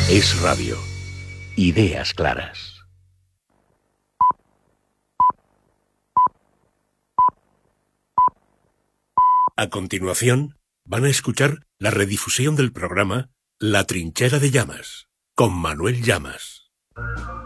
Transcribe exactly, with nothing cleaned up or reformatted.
Es Radio. Ideas claras. A continuación, van a escuchar la redifusión del programa La Trinchera de Llamas, con Manuel Llamas.